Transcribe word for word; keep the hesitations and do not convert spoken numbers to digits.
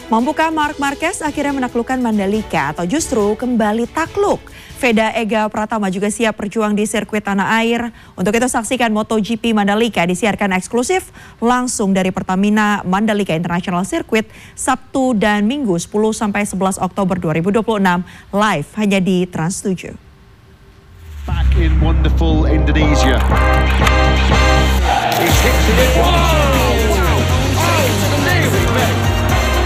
Mampukah Marc Marquez akhirnya menaklukkan Mandalika atau justru kembali takluk? Veda Ega Pratama juga siap berjuang di sirkuit tanah air. Untuk itu saksikan MotoGP Mandalika disiarkan eksklusif langsung dari Pertamina Mandalika International Circuit Sabtu dan Minggu sepuluh sampai sebelas Oktober dua ribu dua puluh enam live hanya di Trans tujuh. Back in wonderful Indonesia. He sticks it in.